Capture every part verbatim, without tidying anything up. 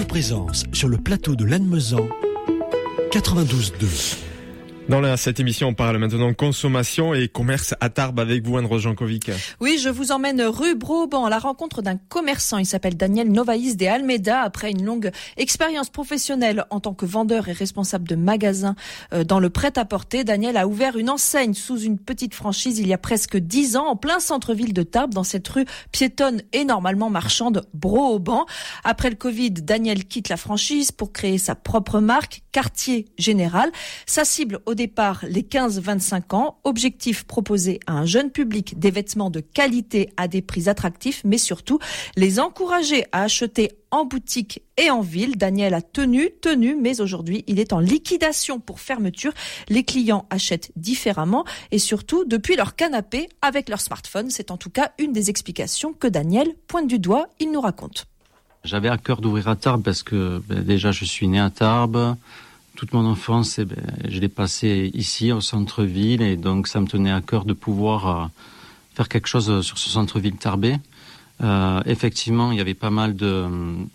Radio Présence sur le plateau de Lannemezan, quatre-vingt-douze deux. Dans la, cette émission, on parle maintenant consommation et commerce à Tarbes avec vous, Anne-Rose Jankovic. Oui, je vous emmène rue Broban à la rencontre d'un commerçant. Il s'appelle Daniel Novaïs de Almeida. Après une longue expérience professionnelle en tant que vendeur et responsable de magasin dans le prêt-à-porter, Daniel a ouvert une enseigne sous une petite franchise il y a presque dix ans en plein centre-ville de Tarbes, dans cette rue piétonne et normalement marchande Broban. Après le Covid, Daniel quitte la franchise pour créer sa propre marque, Quartier Général. Sa cible au départ, les quinze vingt-cinq ans. Objectif, proposer à un jeune public des vêtements de qualité à des prix attractifs, mais surtout les encourager à acheter en boutique et en ville. Daniel a tenu, tenu, mais aujourd'hui, il est en liquidation pour fermeture. Les clients achètent différemment et surtout depuis leur canapé avec leur smartphone. C'est en tout cas une des explications que Daniel pointe du doigt. Il nous raconte. J'avais à cœur d'ouvrir à Tarbes parce que ben, déjà je suis né à Tarbes. Toute mon enfance, eh ben, je l'ai passée ici, au centre-ville, et donc ça me tenait à cœur de pouvoir euh, faire quelque chose sur ce centre-ville tarbais. Euh, effectivement, il y avait pas mal de,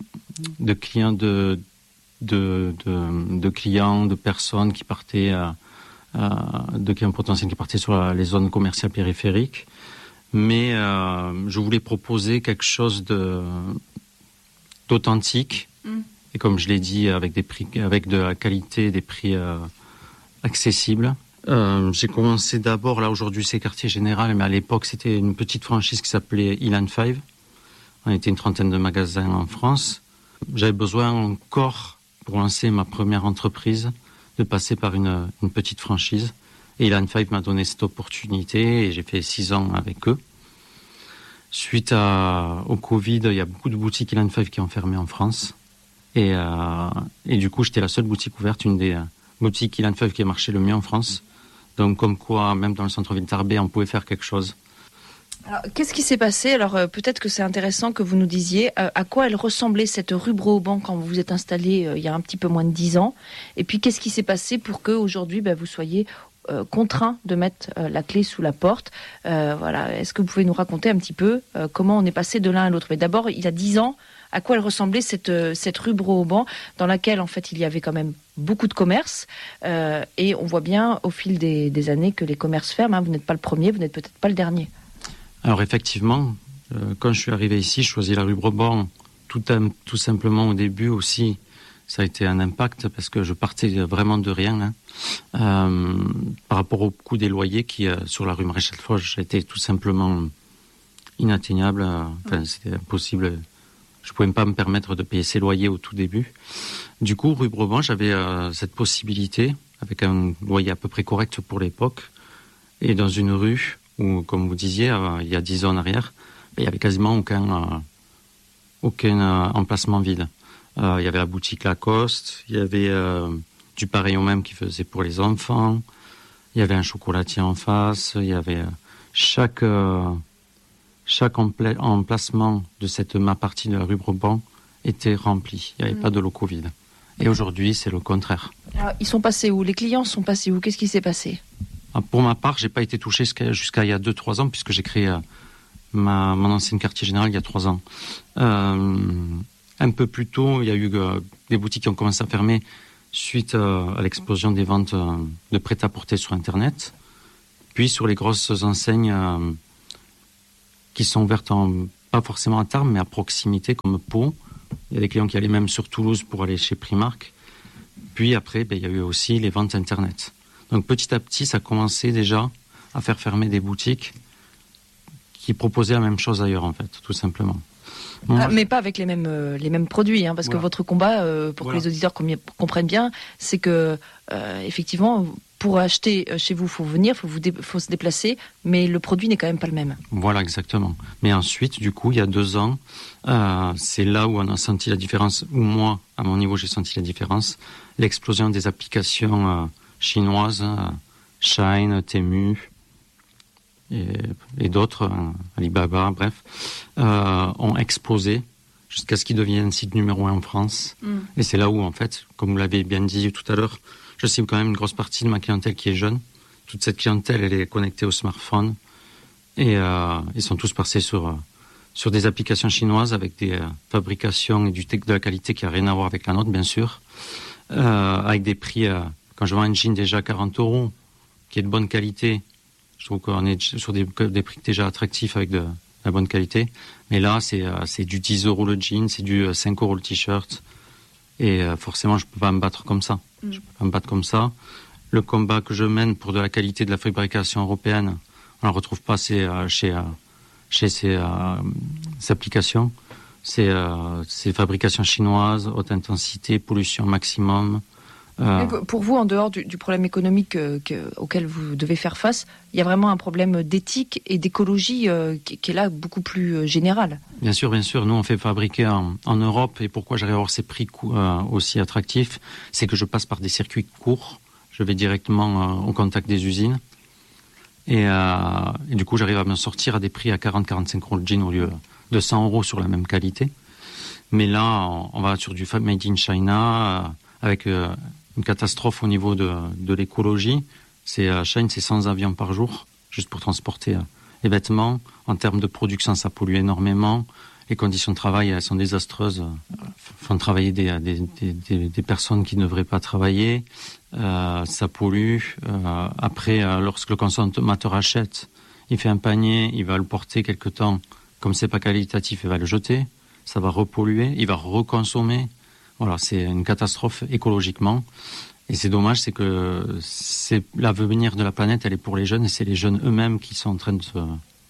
de clients, de, de, de, de clients, de personnes qui partaient, euh, euh, de clients potentiels qui partaient sur la, les zones commerciales périphériques. Mais euh, je voulais proposer quelque chose de, d'authentique. Mm. Et comme je l'ai dit, avec des prix, avec de la qualité, des prix euh, accessibles. Euh, j'ai commencé d'abord, là aujourd'hui c'est Quartier Général, mais à l'époque c'était une petite franchise qui s'appelait Ilan Five. On était une trentaine de magasins en France. J'avais besoin encore, pour lancer ma première entreprise, de passer par une, une petite franchise. Et Ilan Five m'a donné cette opportunité et j'ai fait six ans avec eux. Suite à, au Covid, il y a beaucoup de boutiques Ilan Five qui ont fermé en France. Et, euh, et du coup, j'étais la seule boutique ouverte, une des euh, boutiques Ilan Five qui a marché le mieux en France. Donc, comme quoi, même dans le centre-ville tarbais, on pouvait faire quelque chose. Alors, qu'est-ce qui s'est passé ? Alors, euh, peut-être que c'est intéressant que vous nous disiez euh, à quoi elle ressemblait cette rue Broban quand vous vous êtes installé euh, il y a un petit peu moins de dix ans. Et puis, qu'est-ce qui s'est passé pour que aujourd'hui, bah, vous soyez euh, contraint de mettre euh, la clé sous la porte. Euh, voilà. Est-ce que vous pouvez nous raconter un petit peu euh, comment on est passé de l'un à l'autre ? Mais d'abord, il y a dix ans. À quoi elle ressemblait cette, cette rue Broban, dans laquelle en fait il y avait quand même beaucoup de commerces euh, et on voit bien au fil des, des années que les commerces ferment. Hein. Vous n'êtes pas le premier, vous n'êtes peut-être pas le dernier. Alors effectivement, euh, quand je suis arrivé ici, je choisis la rue Broban. Tout, un, tout simplement au début aussi, ça a été un impact parce que je partais vraiment de rien. Hein. Euh, par rapport au coût des loyers qui euh, sur la rue Maréchal Foch était tout simplement inatteignable. Euh, enfin, c'était impossible. Je ne pouvais pas me permettre de payer ces loyers au tout début. Du coup, rue Broban, j'avais euh, cette possibilité, avec un loyer à peu près correct pour l'époque, et dans une rue où, comme vous disiez, euh, il y a dix ans en arrière, il n'y avait quasiment aucun, euh, aucun euh, emplacement vide. Euh, il y avait la boutique Lacoste, il y avait euh, du pareil au même qui faisait pour les enfants, il y avait un chocolatier en face, il y avait euh, chaque... Euh, Chaque empla- emplacement de cette ma partie de la rue Broban était rempli. Il n'y avait mmh. pas de locaux vides. Et aujourd'hui, c'est le contraire. Alors, ils sont passés où ? Les clients sont passés où ? Qu'est-ce qui s'est passé ? Pour ma part, j'ai pas été touché jusqu'à, jusqu'à il y a deux trois ans, puisque j'ai créé euh, ma, mon ancienne Quartier Général il y a trois ans. Euh, un peu plus tôt, il y a eu euh, des boutiques qui ont commencé à fermer suite euh, à l'explosion des ventes euh, de prêt-à-porter sur Internet. Puis sur les grosses enseignes... Euh, qui sont ouvertes en, pas forcément à Tarbes, mais à proximité, comme Pau. Il y a des clients qui allaient même sur Toulouse pour aller chez Primark. Puis après, ben, il y a eu aussi les ventes Internet. Donc petit à petit, ça commençait déjà à faire fermer des boutiques qui proposaient la même chose ailleurs, en fait, tout simplement. Bon, ah, mais pas avec les mêmes, euh, les mêmes produits, hein, parce voilà. que votre combat, euh, pour voilà. que les auditeurs comprennent bien, c'est que, euh, effectivement, pour acheter chez vous, il faut venir, il faut, vous dé- faut se déplacer, mais le produit n'est quand même pas le même. Voilà, exactement. Mais ensuite, du coup, il y a deux ans, euh, c'est là où on a senti la différence, où moi, à mon niveau, j'ai senti la différence, l'explosion des applications euh, chinoises, euh, Shein, Temu, et, et d'autres, euh, Alibaba, bref, euh, ont explosé jusqu'à ce qu'ils deviennent site numéro un en France. Mm. Et c'est là où, en fait, comme vous l'avez bien dit tout à l'heure, je cible quand même une grosse partie de ma clientèle qui est jeune. Toute cette clientèle, elle est connectée au smartphone. Et euh, ils sont tous passés sur, sur des applications chinoises avec des euh, fabrications et du de la qualité qui a rien à voir avec la nôtre, bien sûr, euh, avec des prix. Euh, quand je vends un jean déjà quarante euros, qui est de bonne qualité, je trouve qu'on est sur des, des prix déjà attractifs avec de, de la bonne qualité. Mais là, c'est euh, c'est du dix euros le jean, c'est du cinq euros le t-shirt, et euh, forcément, je peux pas me battre comme ça. Mm. Je peux pas me battre comme ça. Le combat que je mène pour de la qualité de la fabrication européenne, on ne le retrouve pas chez, euh, chez, euh, chez ces, euh, ces applications. C'est, euh, c'est fabrication chinoise, haute intensité, pollution maximum. Euh... Pour vous, en dehors du, du problème économique euh, que, auquel vous devez faire face, il y a vraiment un problème d'éthique et d'écologie euh, qui, qui est là beaucoup plus euh, général. Bien sûr, bien sûr. Nous, on fait fabriquer en, en Europe. Et pourquoi j'arrive à avoir ces prix euh, aussi attractifs, c'est que je passe par des circuits courts. Je vais directement euh, au contact des usines. Et, euh, et du coup, j'arrive à me sortir à des prix à quarante à quarante-cinq euros le jean au lieu de cent euros sur la même qualité. Mais là, on, on va sur du Made in China euh, avec... Euh, une catastrophe au niveau de, de l'écologie. C'est à Chine, c'est cent avions par jour, juste pour transporter euh, les vêtements. En termes de production, ça pollue énormément. Les conditions de travail, elles sont désastreuses. Euh, font travailler des, des, des, des personnes qui ne devraient pas travailler. Euh, ça pollue. Euh, après, euh, lorsque le consommateur achète, il fait un panier, il va le porter quelque temps. Comme c'est pas qualitatif, il va le jeter. Ça va repolluer. Il va reconsommer. Voilà, c'est une catastrophe écologiquement. Et c'est dommage, c'est que c'est l'avenir de la planète, elle est pour les jeunes, et c'est les jeunes eux-mêmes qui sont en train de se,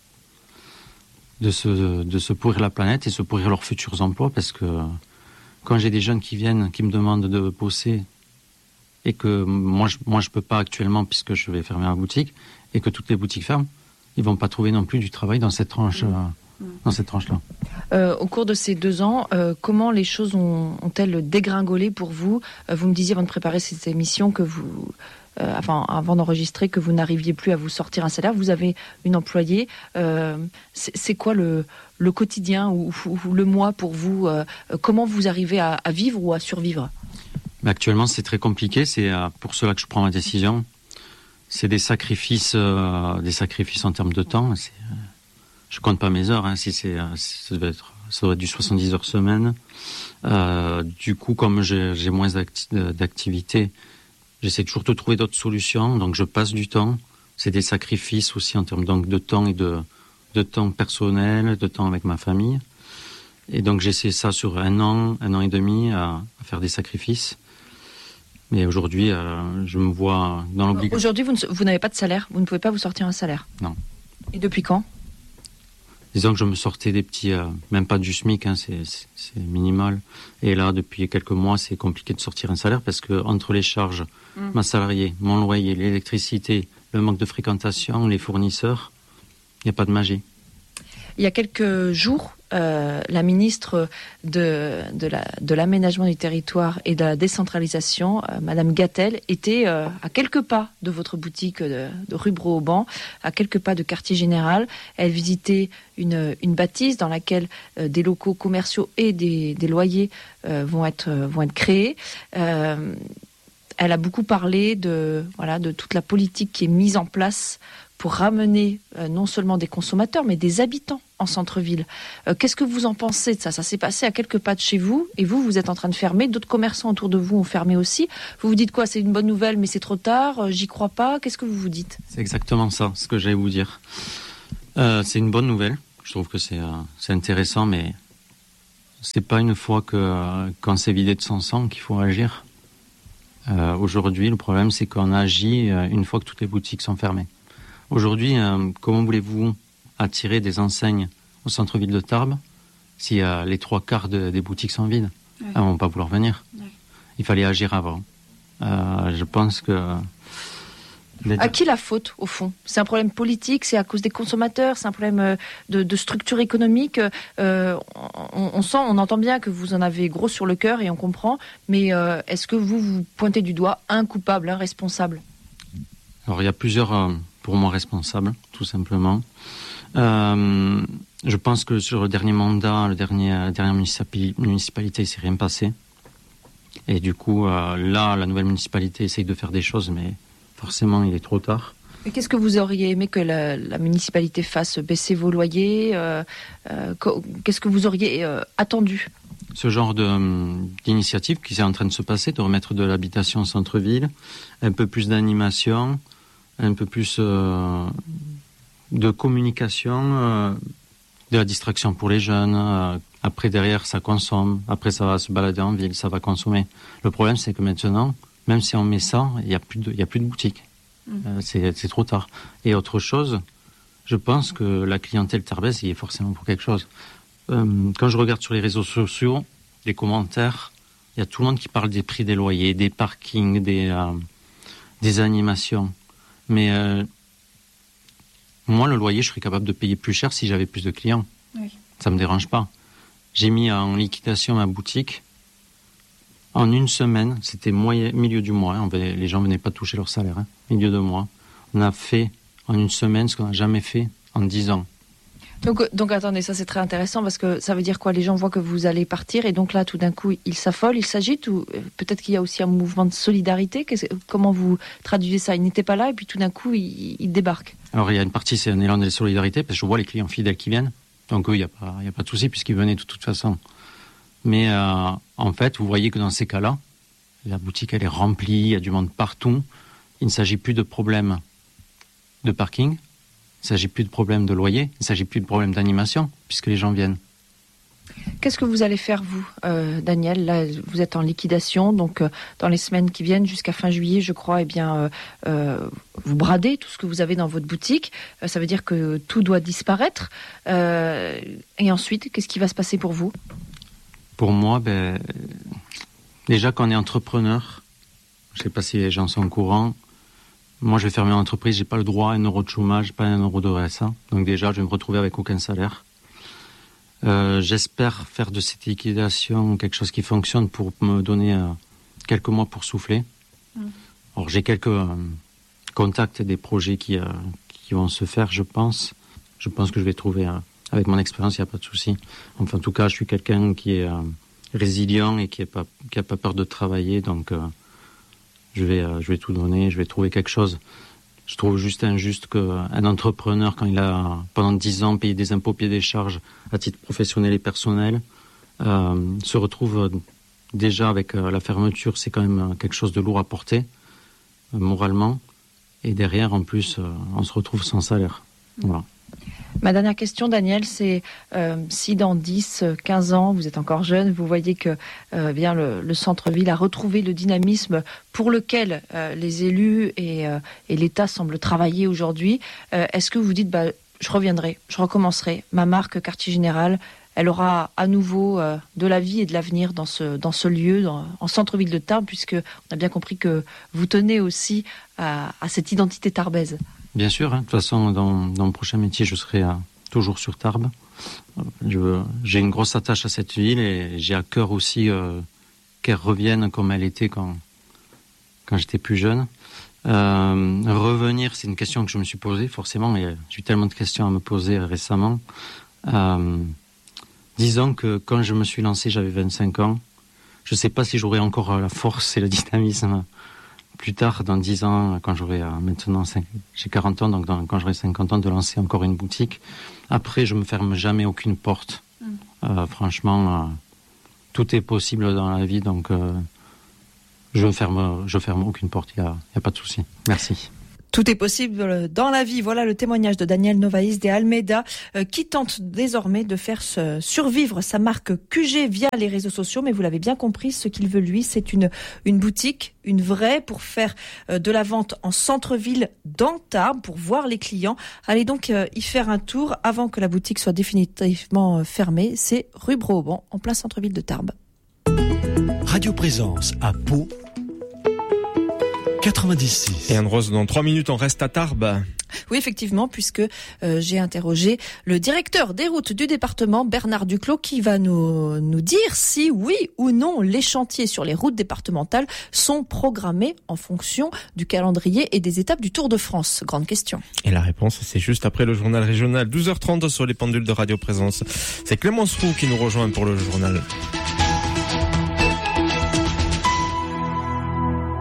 de se, de se pourrir la planète et se pourrir leurs futurs emplois, parce que quand j'ai des jeunes qui viennent, qui me demandent de bosser, et que moi je, moi je peux pas actuellement puisque je vais fermer ma boutique, et que toutes les boutiques ferment, ils vont pas trouver non plus du travail dans cette tranche. Mmh. Dans cette tranche-là. Euh, au cours de ces deux ans, euh, comment les choses ont, ont-elles dégringolé pour vous ? euh, Vous me disiez avant de préparer cette émission que vous, euh, enfin, avant d'enregistrer, que vous n'arriviez plus à vous sortir un salaire. Vous avez une employée. Euh, c'est, c'est quoi le, le quotidien ou, ou le mois pour vous ? euh, Comment vous arrivez à, à vivre ou à survivre ? Mais actuellement, c'est très compliqué. C'est euh, pour cela que je prends ma décision. C'est des sacrifices, euh, des sacrifices en termes de temps. C'est, euh, Je compte pas mes heures, hein, si c'est, si ça doit être, ça doit être du soixante-dix heures semaine. Euh, du coup, comme j'ai, j'ai moins d'acti- d'activité, j'essaie toujours de trouver d'autres solutions. Donc, je passe du temps. C'est des sacrifices aussi en termes donc de temps et de, de temps personnel, de temps avec ma famille. Et donc, j'essaie ça sur un an, un an et demi à, à faire des sacrifices. Mais aujourd'hui, euh, je me vois dans l'obligation. Aujourd'hui, vous, ne, vous n'avez pas de salaire. Vous ne pouvez pas vous sortir un salaire. Non. Et depuis quand ? Disons que je me sortais des petits, euh, même pas du SMIC, hein, c'est, c'est, c'est minimal. Et là, depuis quelques mois, c'est compliqué de sortir un salaire parce que entre les charges, mmh. ma salariée, mon loyer, l'électricité, le manque de fréquentation, les fournisseurs, il n'y a pas de magie. Il y a quelques jours, euh, la ministre de, de, la, de l'aménagement du territoire et de la décentralisation, euh, Madame Gatel, était euh, à quelques pas de votre boutique de, de rue Broauban, à quelques pas de Quartier Général. Elle visitait une, une bâtisse dans laquelle euh, des locaux commerciaux et des, des loyers euh, vont être, euh, vont être créés. Euh, elle a beaucoup parlé de, voilà, de toute la politique qui est mise en place pour ramener euh, non seulement des consommateurs, mais des habitants en centre-ville. Euh, qu'est-ce que vous en pensez de ça ? Ça s'est passé à quelques pas de chez vous, et vous, vous êtes en train de fermer. D'autres commerçants autour de vous ont fermé aussi. Vous vous dites quoi ? C'est une bonne nouvelle, mais c'est trop tard, euh, j'y crois pas. Qu'est-ce que vous vous dites ? C'est exactement ça, ce que j'allais vous dire. Euh, c'est une bonne nouvelle. Je trouve que c'est, euh, c'est intéressant, mais c'est pas une fois que, euh, quand c'est vidé de son sang qu'il faut agir. Euh, aujourd'hui, le problème, c'est qu'on agit euh, une fois que toutes les boutiques sont fermées. Aujourd'hui, euh, comment voulez-vous attirer des enseignes au centre-ville de Tarbes si euh, les trois quarts de, des boutiques sont vides ? Ouais. Elles ne vont pas vouloir venir. Ouais. Il fallait agir avant. Euh, je pense que... À qui la faute, au fond ? C'est un problème politique, c'est à cause des consommateurs, c'est un problème de, de structure économique. Euh, on, on sent, on entend bien que vous en avez gros sur le cœur et on comprend, mais euh, est-ce que vous, vous pointez du doigt un coupable, un responsable ? Alors, il y a plusieurs... Euh... pour moi responsable, tout simplement. Euh, je pense que sur le dernier mandat, le dernier, la dernière municipalité, il ne s'est rien passé. Et du coup, euh, là, la nouvelle municipalité essaye de faire des choses, mais forcément, il est trop tard. Et qu'est-ce que vous auriez aimé que la, la municipalité fasse? Baisser vos loyers euh, euh, Qu'est-ce que vous auriez euh, attendu? Ce genre de, d'initiative qui est en train de se passer, de remettre de l'habitation au centre-ville, un peu plus d'animation, un peu plus euh, de communication, euh, de la distraction pour les jeunes. Euh, après, derrière, ça consomme. Après, ça va se balader en ville, ça va consommer. Le problème, c'est que maintenant, même si on met ça, il n'y a plus de, il y a plus de boutique. Euh, c'est, c'est trop tard. Et autre chose, je pense que la clientèle tarbaise y est forcément pour quelque chose. Euh, quand je regarde sur les réseaux sociaux, les commentaires, il y a tout le monde qui parle des prix des loyers, des parkings, des, euh, des animations. Mais euh, moi, le loyer, je serais capable de payer plus cher si j'avais plus de clients. Oui. Ça me dérange pas. J'ai mis en liquidation ma boutique. En une semaine, c'était moyen, milieu du mois, hein, venait, les gens venaient pas toucher leur salaire, hein, milieu de mois. On a fait en une semaine ce qu'on n'a jamais fait en dix ans. Donc, donc attendez, ça c'est très intéressant parce que ça veut dire quoi? Les gens voient que vous allez partir et donc là tout d'un coup ils s'affolent, ils s'agitent, ou peut-être qu'il y a aussi un mouvement de solidarité. Comment vous traduisez ça? Ils n'étaient pas là et puis tout d'un coup ils, ils débarquent. Alors il y a une partie, c'est un élan de solidarité parce que je vois les clients fidèles qui viennent, donc eux il n'y a pas, il y a pas de souci puisqu'ils venaient de toute façon. Mais euh, en fait, vous voyez que dans ces cas-là, la boutique elle est remplie, il y a du monde partout. Il ne s'agit plus de problème de parking, il ne s'agit plus de problème de loyer, il ne s'agit plus de problème d'animation, puisque les gens viennent. Qu'est-ce que vous allez faire, vous, euh, Daniel? Là, vous êtes en liquidation, donc euh, dans les semaines qui viennent, jusqu'à fin juillet, je crois, eh bien, euh, euh, vous bradez tout ce que vous avez dans votre boutique. Euh, ça veut dire que tout doit disparaître. Euh, et ensuite, qu'est-ce qui va se passer pour vous? Pour moi, ben, déjà quand on est entrepreneur, je ne sais pas si les gens sont au courant, moi je vais fermer mon entreprise, je n'ai pas le droit à un euro de chômage, pas un euro de R S A. Donc déjà, je vais me retrouver avec aucun salaire. Euh, j'espère faire de cette liquidation quelque chose qui fonctionne pour me donner euh, quelques mois pour souffler. Mmh. Alors j'ai quelques euh, contacts et des projets qui, euh, qui vont se faire, je pense. Je pense que je vais trouver... Euh, Avec mon expérience, il n'y a pas de souci. Enfin, en tout cas, je suis quelqu'un qui est euh, résilient et qui n'a pas, qui a pas peur de travailler. Donc, euh, je vais, euh, je vais tout donner, je vais trouver quelque chose. Je trouve juste injuste qu'un entrepreneur, quand il a pendant dix ans payé des impôts, payé des charges à titre professionnel et personnel, euh, se retrouve déjà avec euh, la fermeture. C'est quand même quelque chose de lourd à porter, euh, moralement. Et derrière, en plus, euh, on se retrouve sans salaire. Voilà. Ma dernière question, Daniel, c'est euh, si dans dix, quinze ans, vous êtes encore jeune, vous voyez que euh, bien le, le centre-ville a retrouvé le dynamisme pour lequel euh, les élus et, euh, et l'État semblent travailler aujourd'hui, euh, est-ce que vous dites, bah, je reviendrai, je recommencerai, ma marque Quartier Général, elle aura à nouveau euh, de la vie et de l'avenir dans ce, dans ce lieu, dans, en centre-ville de Tarbes, puisque on a bien compris que vous tenez aussi à, à cette identité tarbaise. Bien sûr, hein. De toute façon, dans, dans mon prochain métier, je serai euh, toujours sur Tarbes. Je, j'ai une grosse attache à cette ville et j'ai à cœur aussi euh, qu'elle revienne comme elle était quand, quand j'étais plus jeune. Euh, revenir, c'est une question que je me suis posée, forcément, et j'ai eu tellement de questions à me poser récemment. Euh, disons que quand je me suis lancé, j'avais vingt-cinq ans. Je ne sais pas si j'aurai encore la force et le dynamisme plus tard, dans dix ans, quand j'aurai euh, maintenant, cinq, j'ai quarante ans, donc dans, quand j'aurai cinquante ans, de lancer encore une boutique. Après, je me ferme jamais aucune porte. Mm. Euh, franchement, euh, tout est possible dans la vie, donc euh, je ne ferme, je ferme aucune porte, il n'y a, y a pas de souci. Merci. Tout est possible dans la vie. Voilà le témoignage de Daniel Novaïs de Almeida euh, qui tente désormais de faire se survivre sa marque Q G via les réseaux sociaux. Mais vous l'avez bien compris, ce qu'il veut lui, c'est une, une boutique, une vraie, pour faire euh, de la vente en centre-ville dans Tarbes, pour voir les clients. Allez donc euh, y faire un tour avant que la boutique soit définitivement euh, fermée. C'est rue Broban, en plein centre-ville de Tarbes. Radio Présence à Pau. quatre-vingt-dix-six. Et Anne-Rose, dans trois minutes, on reste à Tarbes. Oui, effectivement, puisque euh, j'ai interrogé le directeur des routes du département, Bernard Duclos, qui va nous, nous dire si, oui ou non, les chantiers sur les routes départementales sont programmés en fonction du calendrier et des étapes du Tour de France. Grande question. Et la réponse, c'est juste après le journal régional, douze heures trente sur les pendules de Radio Présence. C'est Clémence Roux qui nous rejoint pour le journal.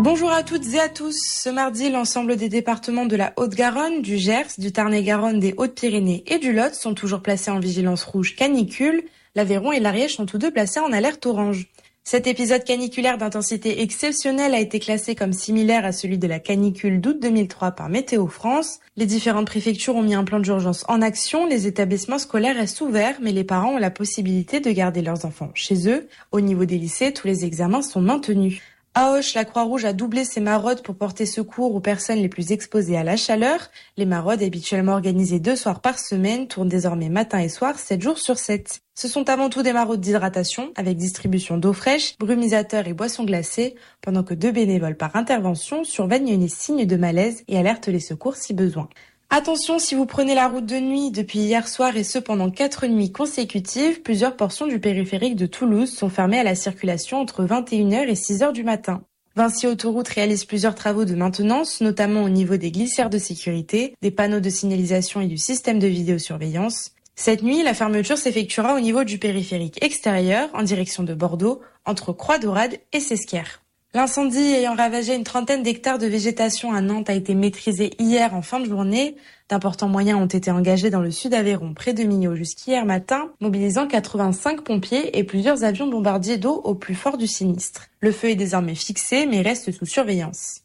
Bonjour à toutes et à tous. Ce mardi, l'ensemble des départements de la Haute-Garonne, du Gers, du Tarn-et-Garonne, des Hautes-Pyrénées et du Lot sont toujours placés en vigilance rouge canicule. L'Aveyron et l'Ariège sont tous deux placés en alerte orange. Cet épisode caniculaire d'intensité exceptionnelle a été classé comme similaire à celui de la canicule d'août deux mille trois par Météo France. Les différentes préfectures ont mis un plan d'urgence en action. Les établissements scolaires restent ouverts, mais les parents ont la possibilité de garder leurs enfants chez eux. Au niveau des lycées, tous les examens sont maintenus. À Auch, la Croix-Rouge a doublé ses maraudes pour porter secours aux personnes les plus exposées à la chaleur. Les maraudes, habituellement organisées deux soirs par semaine, tournent désormais matin et soir, sept jours sur sept. Ce sont avant tout des maraudes d'hydratation, avec distribution d'eau fraîche, brumisateurs et boissons glacées, pendant que deux bénévoles par intervention surveillent les signes de malaise et alertent les secours si besoin. Attention, si vous prenez la route de nuit depuis hier soir et ce pendant quatre nuits consécutives, plusieurs portions du périphérique de Toulouse sont fermées à la circulation entre vingt et une heures et six heures du matin. Vinci Autoroute réalise plusieurs travaux de maintenance, notamment au niveau des glissières de sécurité, des panneaux de signalisation et du système de vidéosurveillance. Cette nuit, la fermeture s'effectuera au niveau du périphérique extérieur, en direction de Bordeaux, entre Croix-Daurade et Sesquières. L'incendie ayant ravagé une trentaine d'hectares de végétation à Nantes a été maîtrisé hier en fin de journée. D'importants moyens ont été engagés dans le sud Aveyron, près de Millau, jusqu'hier matin, mobilisant quatre-vingt-cinq pompiers et plusieurs avions bombardiers d'eau au plus fort du sinistre. Le feu est désormais fixé, mais reste sous surveillance.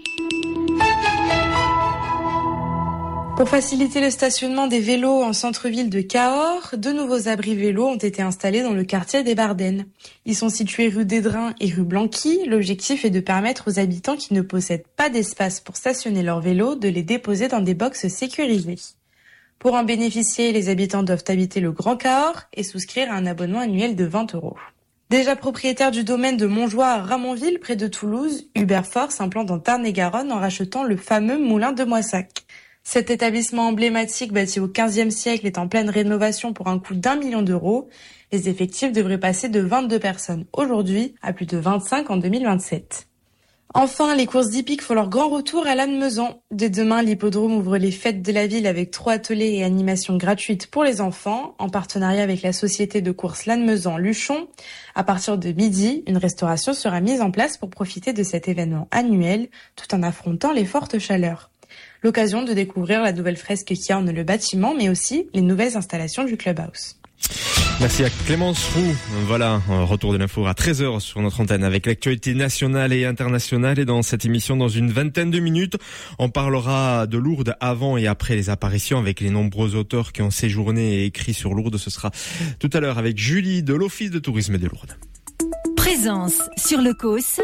Pour faciliter le stationnement des vélos en centre-ville de Cahors, de nouveaux abris vélos ont été installés dans le quartier des Bardennes. Ils sont situés rue d'Édrin et rue Blanqui. L'objectif est de permettre aux habitants qui ne possèdent pas d'espace pour stationner leurs vélos de les déposer dans des boxes sécurisées. Pour en bénéficier, les habitants doivent habiter le Grand Cahors et souscrire à un abonnement annuel de vingt euros. Déjà propriétaire du domaine de Montjoie à Ramonville, près de Toulouse, Hubert Fort s'implante dans Tarn-et-Garonne en rachetant le fameux moulin de Moissac. Cet établissement emblématique bâti au quinzième siècle est en pleine rénovation pour un coût d'un million d'euros. Les effectifs devraient passer de vingt-deux personnes aujourd'hui à plus de vingt-cinq en deux mille vingt-sept. Enfin, les courses d'hippiques font leur grand retour à Lannemezan. Dès demain, l'hippodrome ouvre les fêtes de la ville avec trois ateliers et animations gratuites pour les enfants, en partenariat avec la société de courses Lannemezan-Luchon. À partir de midi, une restauration sera mise en place pour profiter de cet événement annuel, tout en affrontant les fortes chaleurs. L'occasion de découvrir la nouvelle fresque qui orne le bâtiment, mais aussi les nouvelles installations du Clubhouse. Merci à Clémence Roux. Voilà, retour de l'info à treize heures sur notre antenne avec l'actualité nationale et internationale. Et dans cette émission, dans une vingtaine de minutes, on parlera de Lourdes avant et après les apparitions avec les nombreux auteurs qui ont séjourné et écrit sur Lourdes. Ce sera tout à l'heure avec Julie de l'Office de tourisme de Lourdes. Présence sur le Causse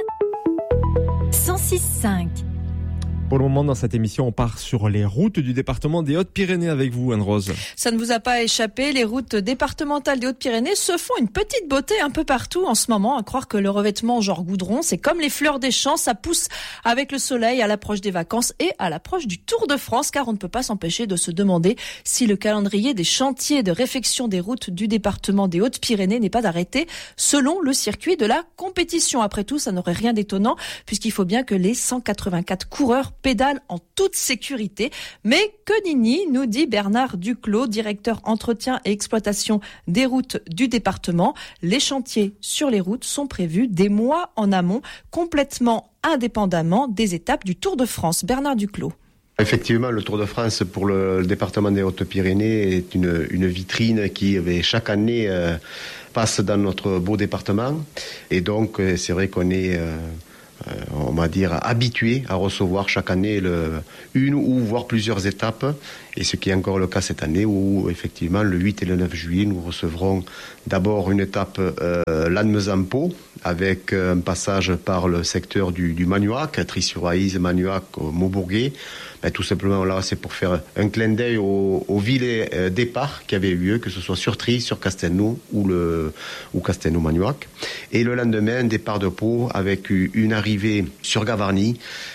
cent six virgule cinq. Pour le moment, dans cette émission, on part sur les routes du département des Hautes-Pyrénées avec vous, Anne-Rose. Ça ne vous a pas échappé, les routes départementales des Hautes-Pyrénées se font une petite beauté un peu partout en ce moment, à croire que le revêtement genre goudron, c'est comme les fleurs des champs, ça pousse avec le soleil à l'approche des vacances et à l'approche du Tour de France, car on ne peut pas s'empêcher de se demander si le calendrier des chantiers de réfection des routes du département des Hautes-Pyrénées n'est pas arrêté selon le circuit de la compétition. Après tout, ça n'aurait rien d'étonnant, puisqu'il faut bien que les cent quatre-vingt-quatre coureurs pédale en toute sécurité. Mais que nenni, nous dit Bernard Duclos, directeur entretien et exploitation des routes du département. Les chantiers sur les routes sont prévus des mois en amont, complètement indépendamment des étapes du Tour de France. Bernard Duclos. Effectivement, le Tour de France pour le, le département des Hautes-Pyrénées est une, une vitrine qui chaque année euh, passe dans notre beau département. Et donc, c'est vrai qu'on est... Euh, Euh, on va dire habitué à recevoir chaque année le, une ou voire plusieurs étapes, et ce qui est encore le cas cette année où effectivement le huit et le neuf juillet nous recevrons d'abord une étape euh, Lannemezan-Pau avec un passage par le secteur du, du Magnoac, Tri-sur-Aïse, Magnoac, Maubourguet. Ben, tout simplement là c'est pour faire un clin d'œil au, au ville euh, départ qui avait eu lieu, que ce soit sur Tri, sur Castelnau ou, le, ou Castelnau-Magnoac. Et le lendemain, un départ de Pau avec une arrivée sur Gavarnie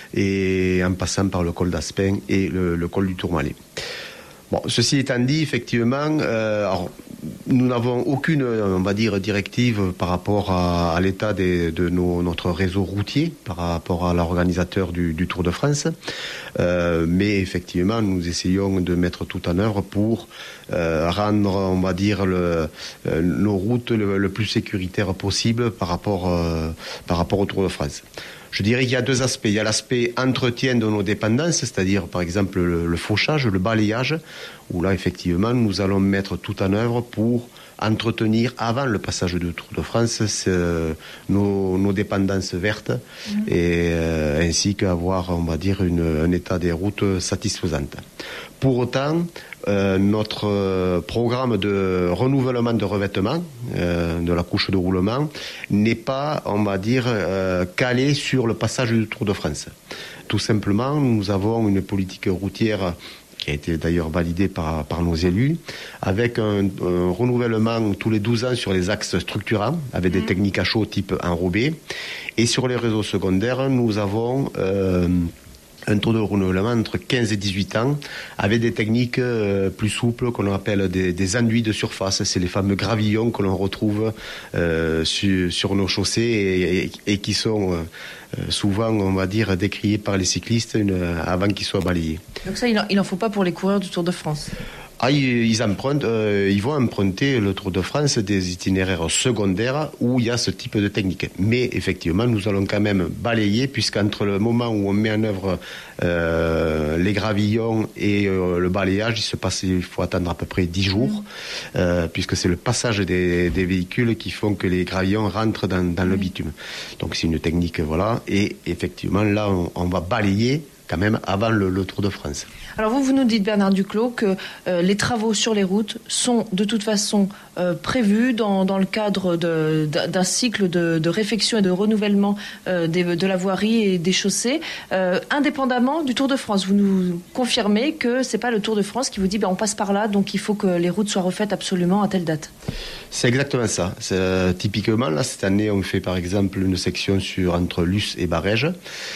et en passant par le col d'Aspin et le, le col du Tourmalet. Bon, ceci étant dit, effectivement, euh, alors, nous n'avons aucune, on va dire, directive par rapport à, à l'état des, de nos, notre réseau routier, par rapport à l'organisateur du, du Tour de France. Euh, mais effectivement, nous essayons de mettre tout en œuvre pour euh, rendre, on va dire, le, euh, nos routes le, le plus sécuritaires possible par rapport, euh, par rapport au Tour de France. Je dirais qu'il y a deux aspects. Il y a l'aspect entretien de nos dépendances, c'est-à-dire par exemple le, le fauchage, le balayage, où là effectivement nous allons mettre tout en œuvre pour entretenir avant le passage du Tour de France euh, nos, nos dépendances vertes mmh. et euh, ainsi qu'avoir, on va dire, une, un état des routes satisfaisant. Pour autant, euh, notre euh, programme de renouvellement de revêtement euh, de la couche de roulement n'est pas, on va dire, euh, calé sur le passage du Tour de France. Tout simplement, nous avons une politique routière qui a été d'ailleurs validé par, par nos élus, avec un, un renouvellement tous les douze ans sur les axes structurants, avec des techniques à chaud type enrobé. Et sur les réseaux secondaires, nous avons euh, un taux de renouvellement entre quinze et dix-huit ans, avec des techniques euh, plus souples qu'on appelle des, des enduits de surface. C'est les fameux gravillons que l'on retrouve euh, sur, sur nos chaussées et, et, et qui sont euh, souvent, on va dire, décriés par les cyclistes une, avant qu'ils soient balayés. Donc ça, il n'en faut pas pour les coureurs du Tour de France. Ah, ils, ils, empruntent, euh, ils vont emprunter le Tour de France des itinéraires secondaires où il y a ce type de technique. Mais effectivement, nous allons quand même balayer, puisqu'entre le moment où on met en œuvre euh, les gravillons et euh, le balayage, il se passe, il faut attendre à peu près dix jours, euh, puisque c'est le passage des, des véhicules qui font que les gravillons rentrent dans, dans le bitume. Donc c'est une technique, voilà. Et effectivement, là, on, on va balayer quand même avant le, le Tour de France. Alors vous, vous nous dites, Bernard Duclos, que euh, les travaux sur les routes sont de toute façon euh, prévus dans, dans le cadre de, d'un cycle de, de réfection et de renouvellement euh, des, de la voirie et des chaussées, euh, indépendamment du Tour de France. Vous nous confirmez que c'est pas le Tour de France qui vous dit ben, on passe par là, donc il faut que les routes soient refaites absolument à telle date. C'est exactement ça. C'est, euh, typiquement, là, cette année, on fait par exemple une section sur, entre Luce et Barège.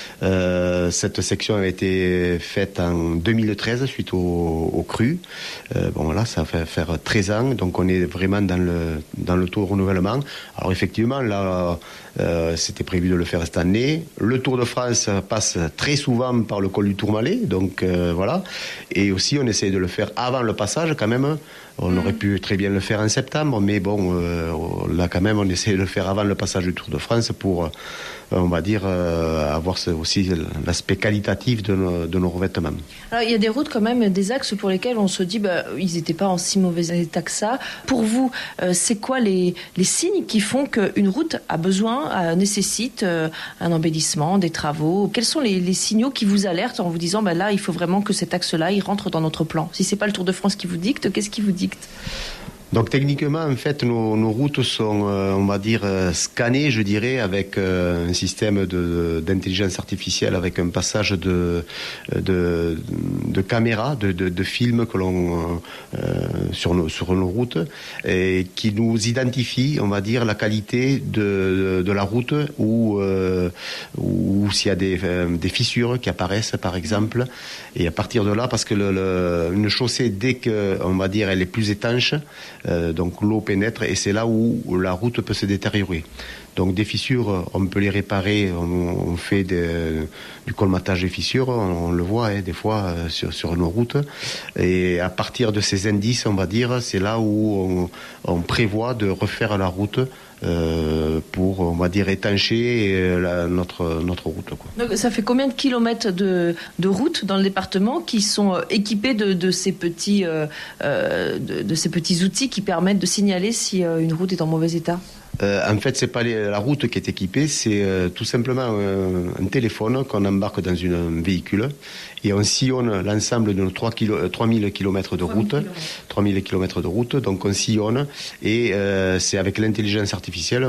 Euh, cette section a été faite en deux mille treize suite au, au cru. Euh, bon là, ça fait faire treize ans, donc on est vraiment dans le dans le Tour renouvellement. Alors effectivement, là, euh, c'était prévu de le faire cette année. Le Tour de France passe très souvent par le col du Tourmalet, donc euh, voilà. Et aussi, on essaie de le faire avant le passage, quand même. On aurait pu très bien le faire en septembre, mais bon, euh, là quand même, on essaie de le faire avant le passage du Tour de France pour, euh, on va dire, euh, avoir aussi l'aspect qualitatif de nos, de nos revêtements. Alors, il y a des routes quand même, des axes pour lesquels on se dit, bah, ils n'étaient pas en si mauvais état que ça. Pour vous, euh, c'est quoi les, les signes qui font qu'une route a besoin, a, nécessite euh, un embellissement, des travaux? Quels sont les, les signaux qui vous alertent en vous disant, bah, là, il faut vraiment que cet axe-là, il rentre dans notre plan? Si c'est pas le Tour de France qui vous dicte, qu'est-ce qui vous dicte? Donc techniquement, en fait, nos, nos routes sont, euh, on va dire, euh, scannées, je dirais, avec euh, un système de, d'intelligence artificielle, avec un passage de, de, de caméras, de, de, de films que l'on euh, sur nos sur nos routes, et qui nous identifie, on va dire, la qualité de, de, de la route ou euh, ou s'il y a des, euh, des fissures qui apparaissent, par exemple. Et à partir de là, parce que le, le, une chaussée, dès que, on va dire, elle est plus étanche, Euh, donc l'eau pénètre et c'est là où la route peut se détériorer. Donc des fissures, on peut les réparer, on, on fait des, du colmatage des fissures, on, on le voit hein, des fois euh, sur, sur nos routes. Et à partir de ces indices, on va dire, c'est là où on, on prévoit de refaire la route euh, pour, on va dire, étancher la, notre, notre route, quoi. Donc ça fait combien de kilomètres de, de route dans le département qui sont équipés de, de, ces petits, euh, de, de ces petits outils qui permettent de signaler si une route est en mauvais état? Euh, en fait, c'est pas les, la route qui est équipée, c'est euh, tout simplement euh, un téléphone qu'on embarque dans une, un véhicule et on sillonne l'ensemble de nos trois mille kilomètres de route, trois mille kilomètres de route, donc on sillonne et euh, c'est avec l'intelligence artificielle